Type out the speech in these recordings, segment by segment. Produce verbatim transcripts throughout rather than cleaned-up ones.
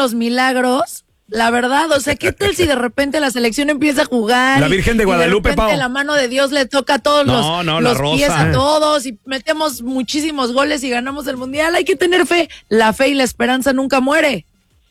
los milagros, la verdad, o sea, ¿qué tal si de repente la selección empieza a jugar? La Virgen de Guadalupe, y de repente Pau. la mano de Dios le toca a todos no, los, no, los Rosa. pies a todos y metemos muchísimos goles y ganamos el Mundial. Hay que tener fe. La fe y la esperanza nunca muere.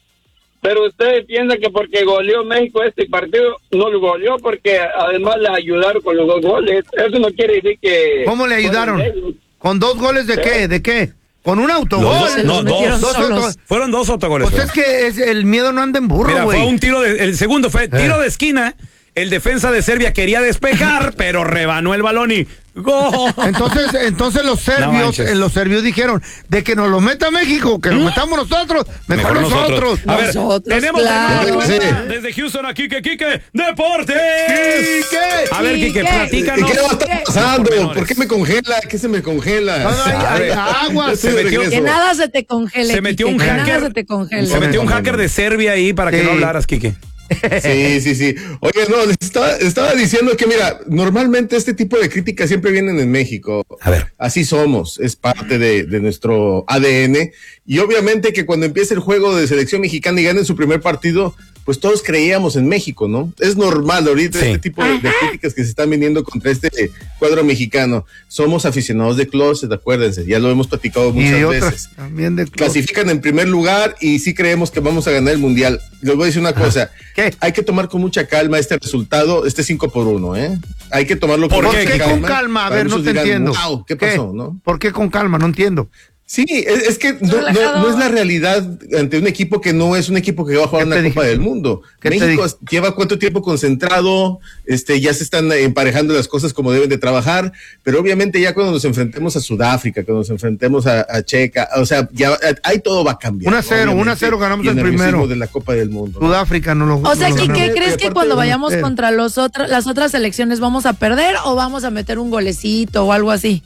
Pero ustedes piensan que porque goleó México este partido, no lo goleó porque además le ayudaron con los dos goles. Eso no quiere decir que... ¿Cómo le ayudaron? ¿Con dos goles de qué? ¿De qué? ¿Con un autogol? Los, no, dos. dos auto... Fueron dos autogoles. Pues es que es, el miedo no anda en burro, güey. Mira, fue un tiro de, el segundo fue tiro eh. de esquina. El defensa de Serbia quería despejar, pero rebanó el balón y ¡gol! Entonces, entonces los serbios, no los serbios dijeron de que nos lo meta México, que ¿Mm? lo metamos nosotros, mejor, mejor nosotros. nosotros. A ver, nosotros, tenemos claro. sí. desde Houston a Quique, Quique, Deportes. Quique. A ver, Quique, platícanos. ¿Qué va a estar pasando? ¿Por qué me congela? ¿Qué se me congela? No, no, hay, hay agua. Se metió, que nada se te congele. Se metió Quique, un hacker. Nada se te congele. Se metió un hacker de Serbia ahí para sí. que no hablaras, Quique. Sí, sí, sí. Oye, no, les estaba, estaba diciendo que, mira, normalmente este tipo de críticas siempre vienen en México. A ver. Así somos, es parte de, de nuestro A D N. Y obviamente que cuando empiece el juego de selección mexicana y ganen su primer partido, pues todos creíamos en México, ¿no? Es normal ahorita sí. este tipo de, de críticas que se están viniendo contra este cuadro mexicano. Somos aficionados de closet, acuérdense, ya lo hemos platicado muchas y veces. También de Clasifican en primer lugar y sí creemos que vamos a ganar el Mundial. Les voy a decir una cosa, ¿Qué? Hay que tomar con mucha calma este resultado, este cinco por uno, ¿eh? Hay que tomarlo con, ¿Por qué calma, con calma? A ver, no te digan, entiendo. Wow, ¿qué pasó, ¿Qué? no? ¿Por qué con calma? No entiendo. Sí, es, es que no, no, no es la realidad ante un equipo que no es un equipo que va a jugar una Copa del Mundo. México lleva cuánto tiempo concentrado, este, ya se están emparejando las cosas como deben de trabajar, pero obviamente ya cuando nos enfrentemos a Sudáfrica, cuando nos enfrentemos a, a Checa, o sea, ya ahí todo va a cambiar. uno a cero, uno a cero ganamos el, el primero de la Copa del Mundo. Sudáfrica no lo O sea, no ¿qué, lo ¿qué crees que cuando vayamos eh. contra los otros, las otras selecciones vamos a perder o vamos a meter un golecito o algo así?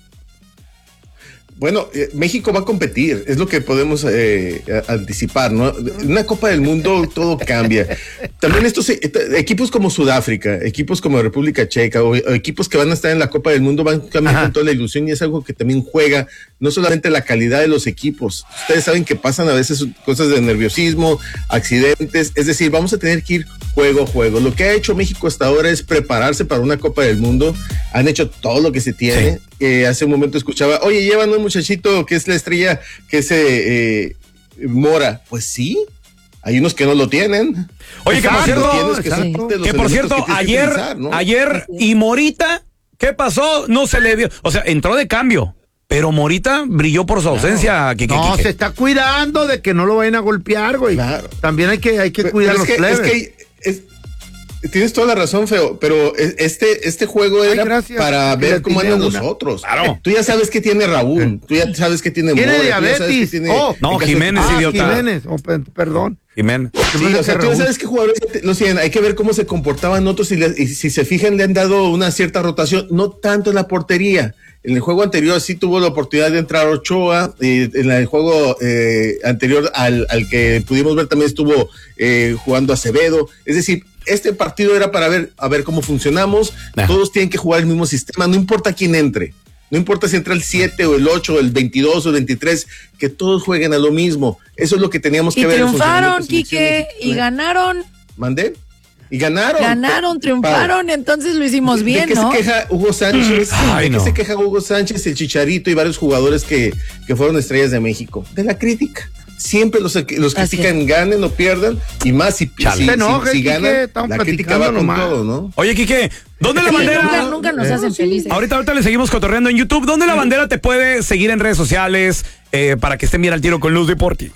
Bueno, eh, México va a competir, es lo que podemos eh, anticipar, ¿no? En una Copa del Mundo todo cambia. También estos eh, equipos como Sudáfrica, equipos como República Checa o, o equipos que van a estar en la Copa del Mundo van a cambiar con toda la ilusión y es algo que también juega, no solamente la calidad de los equipos. Ustedes saben que pasan a veces cosas de nerviosismo, accidentes, es decir, vamos a tener que ir juego a juego. Lo que ha hecho México hasta ahora es prepararse para una Copa del Mundo, han hecho todo lo que se tiene. Sí. Eh, hace un momento escuchaba, oye, llevan un muchachito que es la estrella, que es eh, eh, Mora. Pues sí, hay unos que no lo tienen. Oye, que por cierto, que, sí. que por cierto que ayer, utilizar, ¿no? ayer y Morita, ¿qué pasó? No se le dio, o sea, entró de cambio. Pero Morita brilló por su ausencia. Claro. Que, que, no, que, se está cuidando de que no lo vayan a golpear, güey. Claro. También hay que, hay que pero, cuidar pero los es que, plebes. Es que es, tienes toda la razón, Feo, pero este, este juego era Ay, para ver cómo andan los otros. Claro. Tú ya sabes que tiene Raúl, tú ya sabes que tiene Tiene Mora, diabetes. Tiene, oh, no, Jiménez, ah, idiota. Jiménez, oh, perdón. Jiménez. Sí, o sea, tú ya sabes qué jugadores lo tienen. Hay que ver cómo se comportaban otros y, le, y si se fijan le han dado una cierta rotación, no tanto en la portería. En el juego anterior sí tuvo la oportunidad de entrar Ochoa, eh, en el juego eh, anterior al, al que pudimos ver también estuvo eh, jugando Acevedo, es decir, este partido era para ver a ver cómo funcionamos, nah. Todos tienen que jugar el mismo sistema, no importa quién entre, no importa si entra el siete o el ocho, o el veintidós o el veintitrés, que todos jueguen a lo mismo, eso es lo que teníamos que y ver. Y triunfaron, Quique, y ganaron. ¿Mandé? Y ganaron. Ganaron, triunfaron, entonces lo hicimos bien, ¿De qué ¿no? se queja Hugo Sánchez? Ay, ¿De no. qué se queja Hugo Sánchez, el Chicharito y varios jugadores que, que fueron estrellas de México? De la crítica. Siempre los, los critican, es. ganen o pierdan, y más si, si, si, enoje, si ganan, Quique, la crítica va con nomás. todo, ¿no? Oye, Quique, ¿dónde la bandera? Nunca, nunca nos eh, hacen felices. Ahorita, ahorita le seguimos cotorreando en YouTube. ¿Dónde la bandera te puede seguir en redes sociales eh, para que estén bien al tiro con Luz Deportes?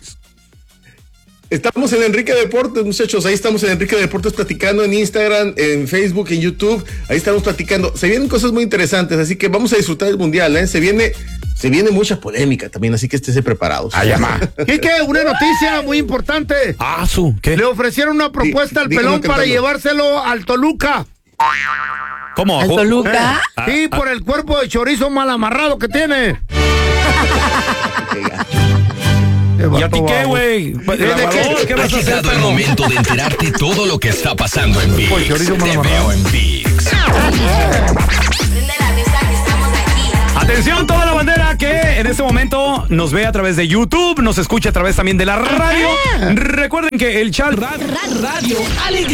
Estamos en Enrique Deportes, muchachos, ahí estamos en Enrique Deportes platicando en Instagram, en Facebook, en YouTube, ahí estamos platicando. Se vienen cosas muy interesantes, así que vamos a disfrutar del Mundial, ¿eh? Se viene, se viene mucha polémica también, así que esténse preparados. Ay, Quique, una noticia muy importante. Ah, su, ¿qué? Le ofrecieron una propuesta Dí, al pelón para cantando. llevárselo al Toluca. ¿Cómo? ¿Al Toluca? Eh, sí, ah, por ah. el cuerpo de chorizo mal amarrado que tiene. ¿Y a ti qué, güey? ¿Qué vas a hacer? Ha llegado el momento de enterarte todo lo que está pasando en ViX. Te veo en ViX. Atención, toda la bandera que en este momento nos ve a través de YouTube, nos escucha a través también de la radio. Recuerden que el chat radio, radio